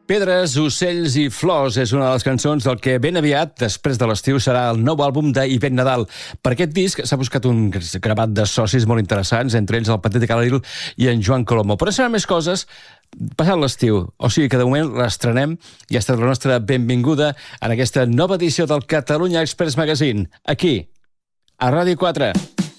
Pedres, ocells i flors és una de les cançons del que ben aviat, després de l'estiu, serà el nou àlbum d'Ivette Nadal. Per aquest disc s'ha buscat un gravat de socis molt interessants, entre ells el Patete Carril i en Joan Colomo. Però seran més coses passat l'estiu. O sigui que de moment l'estrenem i ha estat la nostra benvinguda en aquesta nova edició del Catalunya Express Magazine, aquí, a Ràdio 4.